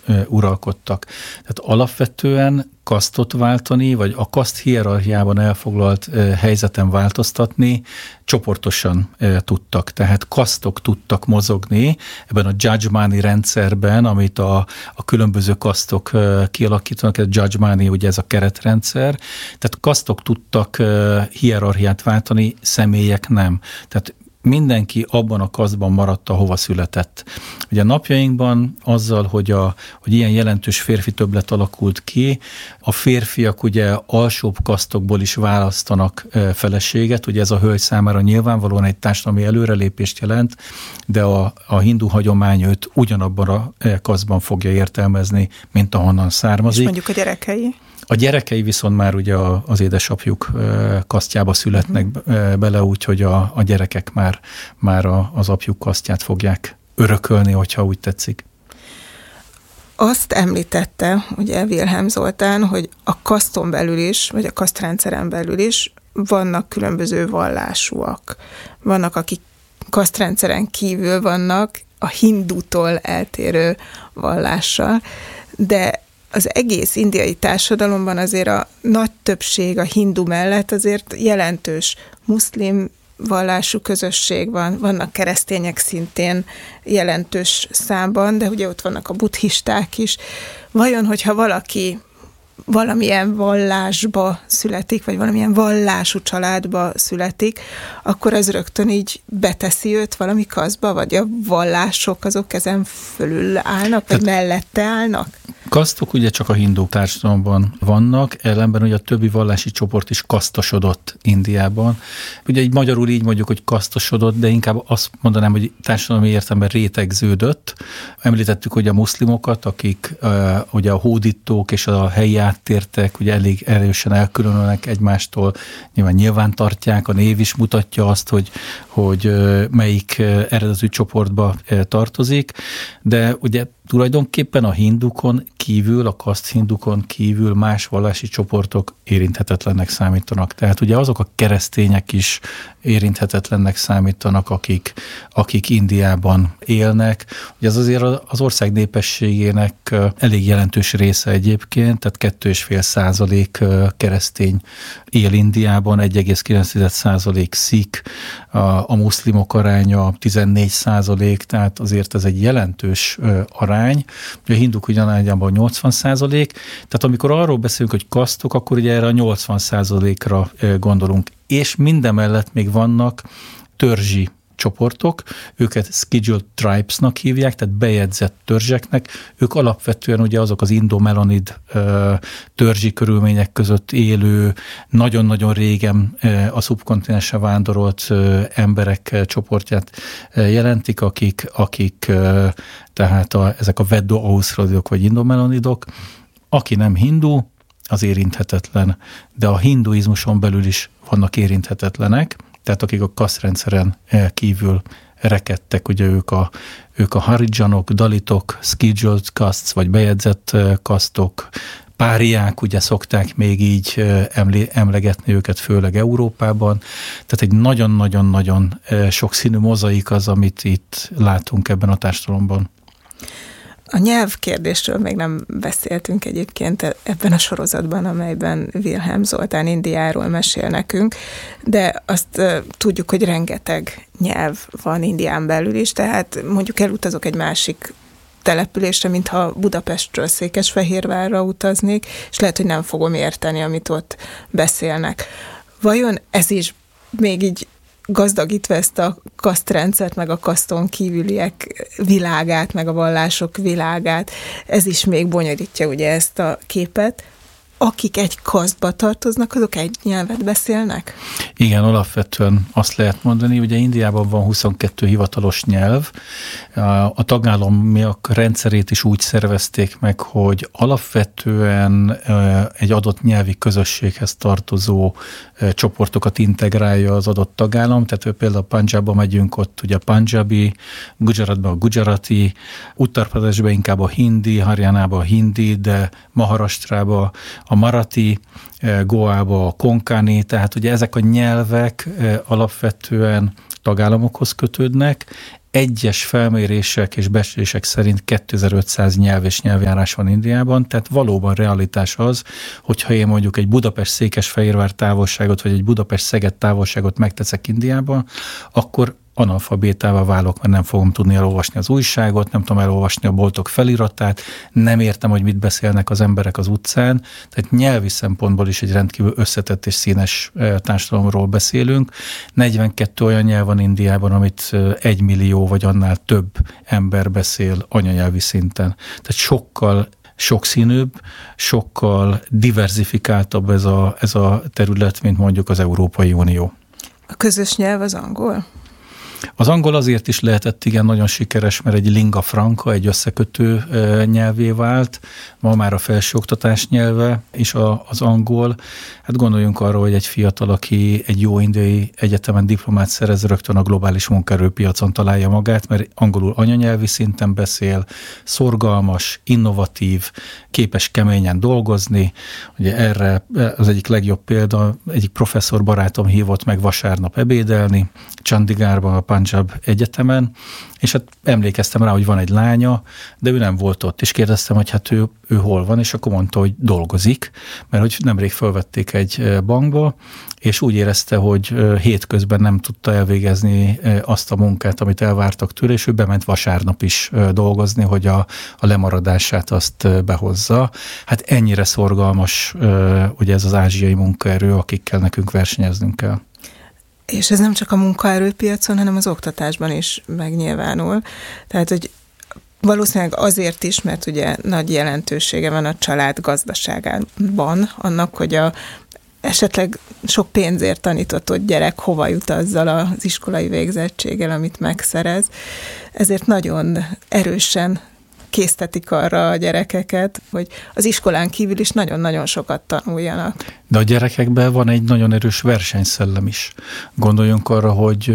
uralkodtak. Tehát alapvetően kasztot váltani, vagy a kaszt hierarchiában elfoglalt helyzeten változtatni csoportosan tudtak. Tehát kasztok tudtak mozogni ebben a judge-money rendszerben, amit a különböző kasztok kialakítanak, a judge-money, ugye ez a keretrendszer. Tehát kasztok tudtak hierarchiát váltani, személyek nem. Tehát mindenki abban a kasztban maradt, ahova született. Ugye a napjainkban azzal, hogy ilyen jelentős férfi többlet alakult ki, a férfiak ugye alsóbb kasztokból is választanak feleséget, ugye ez a hölgy számára nyilvánvalóan egy társadalmi előrelépést jelent, de a hindu hagyomány őt ugyanabban a kasztban fogja értelmezni, mint ahonnan származik. És mondjuk a gyerekei? A gyerekei viszont már ugye az édesapjuk kasztjába születnek bele, úgyhogy a gyerekek már az apjuk kasztját fogják örökölni, hogyha úgy tetszik. Azt említette, ugye Wilhelm Zoltán, hogy a kaszton belül is, vagy a kasztrendszeren belül is vannak különböző vallásúak. Vannak, akik kasztrendszeren kívül vannak, a hindutól eltérő vallással, de az egész indiai társadalomban azért a nagy többség a hindu mellett azért jelentős muszlim vallású közösség van, vannak keresztények szintén jelentős számban, de ugye ott vannak a buddhisták is. Vajon, hogyha valaki valamilyen vallásba születik, vagy valamilyen vallású családba születik, akkor az rögtön így beteszi őt valami kasztba, vagy a vallások azok ezen fölül állnak, vagy mellette állnak? Kasztok ugye csak a hindu társadalomban vannak, ellenben ugye a többi vallási csoport is kasztosodott Indiában. Ugye így magyarul így mondjuk, hogy kasztosodott, de inkább azt mondanám, hogy társadalmi értelemben rétegződött. Említettük ugye a muszlimokat, akik ugye a hódítók és a helyi áttértek, ugye elég erősen elkülönülnek egymástól, nyilván tartják, a név is mutatja azt, hogy melyik eredetű csoportba tartozik, de ugye tulajdonképpen a hindukon kívül, a kaszt hindukon kívül más vallási csoportok érinthetetlennek számítanak. Tehát ugye azok a keresztények is érinthetetlennek számítanak, akik Indiában élnek. Ugye ez azért az ország népességének elég jelentős része egyébként, tehát 2,5% keresztény él Indiában, 1,9% szik, a muszlimok aránya 14%, tehát azért ez egy jelentős arány. A hinduk ugyanányában 80%, tehát amikor arról beszélünk, hogy kasztok, akkor ugye erre a 80%-ra gondolunk. És mindemellett még vannak törzsi csoportok, őket scheduled tribes-nak hívják, tehát bejegyzett törzseknek. Ők alapvetően ugye azok az indomelanid törzsi körülmények között élő, nagyon-nagyon régen a szubkontinensre vándorolt emberek csoportját jelentik, akik tehát ezek a veddo-ausztradok vagy indomelanidok. Aki nem hindu, az érinthetetlen, de a hinduizmuson belül is vannak érinthetetlenek, tehát akik a kasztrendszeren kívül rekedtek, ugye ők a haridzsanok, dalitok, scheduled castes, vagy bejegyzett kasztok, páriák, ugye szokták még így emlegetni őket, főleg Európában. Tehát egy nagyon-nagyon-nagyon sokszínű mozaik az, amit itt látunk ebben a társadalomban. A nyelvkérdésről még nem beszéltünk egyébként ebben a sorozatban, amelyben Wilhelm Zoltán Indiáról mesél nekünk, de azt tudjuk, hogy rengeteg nyelv van Indián belül is, tehát mondjuk elutazok egy másik településre, mintha Budapestről Székesfehérvárra utaznék, és lehet, hogy nem fogom érteni, amit ott beszélnek. Vajon ez is még így gazdagítva ezt a kasztrendszert, meg a kaszton kívüliek világát, meg a vallások világát, ez is még bonyolítja ugye ezt a képet. Akik egy kasztba tartoznak, azok egy nyelvet beszélnek? Igen, alapvetően azt lehet mondani, ugye Indiában van 22 hivatalos nyelv, a tagállamiak rendszerét is úgy szervezték meg, hogy alapvetően egy adott nyelvi közösséghez tartozó csoportokat integrálja az adott tagállam, tehát például Punjabba megyünk, ott ugye a Punjabi, Gujaratban a Gujarati, Uttar Pradeshben inkább a hindi, Haryanába a hindi, de Maharashtrában a Marathi, Goába a Konkani, tehát ugye ezek a nyelvek alapvetően tagállamokhoz kötődnek, egyes felmérések és becslések szerint 2500 nyelv és nyelvjárás van Indiában, tehát valóban realitás az, hogyha én mondjuk egy Budapest-Székesfehérvár távolságot, vagy egy Budapest-Szeged távolságot megteszek Indiában, akkor analfabétává válok, mert nem fogom tudni elolvasni az újságot, nem tudom elolvasni a boltok feliratát, nem értem, hogy mit beszélnek az emberek az utcán, tehát nyelvi szempontból is egy rendkívül összetett és színes társadalomról beszélünk. 42 olyan nyelv van Indiában, amit 1 millió vagy annál több ember beszél anyanyelvi szinten. Tehát sokkal sokszínűbb, sokkal diverzifikáltabb ez a terület, mint mondjuk az Európai Unió. A közös nyelv az angol? Az angol azért is lehetett igen nagyon sikeres, mert egy lingua franca, egy összekötő nyelvé vált, ma már a felsőoktatás nyelve is az angol. Hát gondoljunk arra, hogy egy fiatal, aki egy jó indiai egyetemen diplomát szerez, rögtön a globális munkaerőpiacon találja magát, mert angolul anyanyelvi szinten beszél, szorgalmas, innovatív, képes keményen dolgozni. Ugye erre az egyik legjobb példa, egyik professzor barátom hívott meg vasárnap ebédelni, Chandigarhban, a Punjab egyetemen, és hát emlékeztem rá, hogy van egy lánya, de ő nem volt ott, és kérdeztem, hogy hát ő hol van, és akkor mondta, hogy dolgozik, mert hogy nemrég felvették egy bankba, és úgy érezte, hogy hétközben nem tudta elvégezni azt a munkát, amit elvártak tőle, és ő bement vasárnap is dolgozni, hogy a lemaradását azt behozza. Hát ennyire szorgalmas ugye ez az ázsiai munkaerő, akikkel nekünk versenyeznünk kell. És ez nem csak a munkaerőpiacon, hanem az oktatásban is megnyilvánul. Tehát, hogy valószínűleg azért is, mert ugye nagy jelentősége van a család gazdaságában annak, hogy esetleg sok pénzért tanított gyerek hova jut azzal az iskolai végzettséggel, amit megszerez. Ezért nagyon erősen késztetik arra a gyerekeket, hogy az iskolán kívül is nagyon-nagyon sokat tanuljanak. De a gyerekekben van egy nagyon erős versenyszellem is. Gondoljunk arra,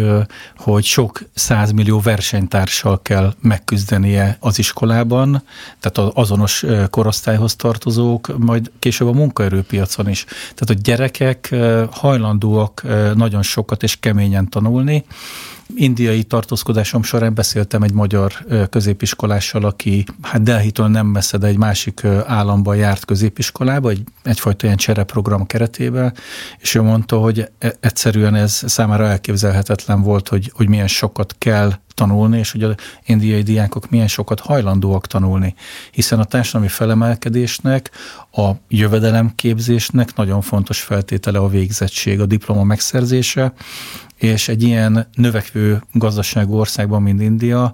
hogy sok 100 millió versenytársal kell megküzdenie az iskolában, tehát az azonos korosztályhoz tartozók, majd később a munkaerőpiacon is. Tehát a gyerekek hajlandóak nagyon sokat és keményen tanulni. Indiai tartózkodásom során beszéltem egy magyar középiskolással, aki hát Delhitől nem messze, de egy másik államban járt középiskolába, egyfajta ilyen csereprogram keretében, és ő mondta, hogy egyszerűen ez számára elképzelhetetlen volt, hogy milyen sokat kell tanulni, és hogy az indiai diákok milyen sokat hajlandóak tanulni. Hiszen a társadalmi felemelkedésnek, a jövedelemképzésnek nagyon fontos feltétele a végzettség, a diploma megszerzése, és egy ilyen növekvő gazdaságú országban, mint India,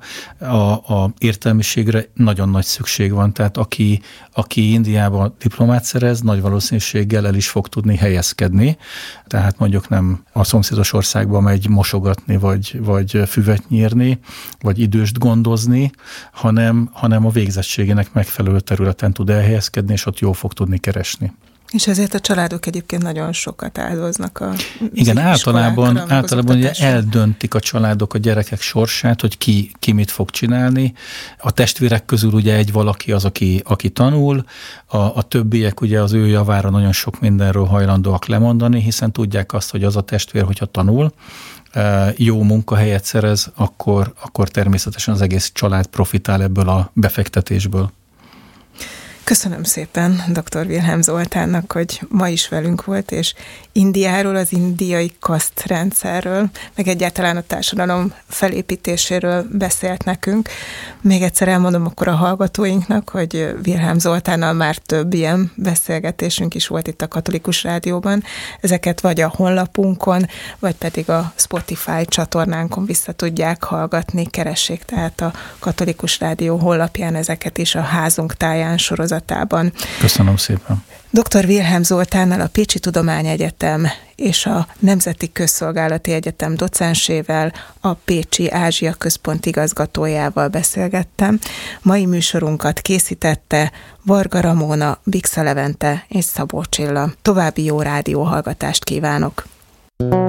a értelmiségre nagyon nagy szükség van. Tehát aki Indiában diplomát szerez, nagy valószínűséggel el is fog tudni helyezkedni. Tehát mondjuk nem a szomszédos országba megy mosogatni, vagy füvet nyírni, vagy időst gondozni, hanem a végzettségének megfelelő területen tud elhelyezkedni, és ott jól fog tudni keresni. És ezért a családok egyébként nagyon sokat áldoznak igen, általában ugye eldöntik a családok a gyerekek sorsát, hogy ki mit fog csinálni. A testvérek közül ugye egy valaki az, aki tanul, a többiek ugye az ő javára nagyon sok mindenről hajlandóak lemondani, hiszen tudják azt, hogy az a testvér, hogyha tanul, jó munkahelyet szerez, akkor természetesen az egész család profitál ebből a befektetésből. Köszönöm szépen dr. Wilhelm Zoltánnak, hogy ma is velünk volt, és Indiáról, az indiai kasztrendszerről, meg egyáltalán a társadalom felépítéséről beszélt nekünk. Még egyszer elmondom akkor a hallgatóinknak, hogy Wilhelm Zoltánnal már több ilyen beszélgetésünk is volt itt a Katolikus Rádióban. Ezeket vagy a honlapunkon, vagy pedig a Spotify csatornánkon vissza tudják hallgatni. Keressék tehát a Katolikus Rádió honlapján ezeket is, a Házunk táján sorozatában. Köszönöm szépen. Dr. Wilhelm Zoltánnal, a Pécsi Tudományegyetem és a Nemzeti Közszolgálati Egyetem docensével, a Pécsi Ázsia Központ igazgatójával beszélgettem. Mai műsorunkat készítette Varga Ramóna, Bixa Levente és Szabó Csilla. További jó rádióhallgatást kívánok!